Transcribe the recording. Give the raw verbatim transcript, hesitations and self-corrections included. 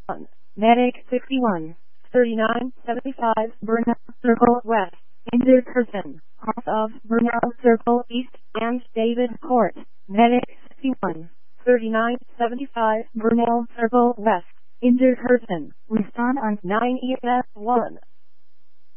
on. Medic sixty-one, thirty-nine seventy-five, Burnell Circle West. Injured person, off of Burnell Circle East and David Court. Medic sixty-one, thirty-nine seventy-five, Burnell Circle West. Injured person, respond on nine E M S one.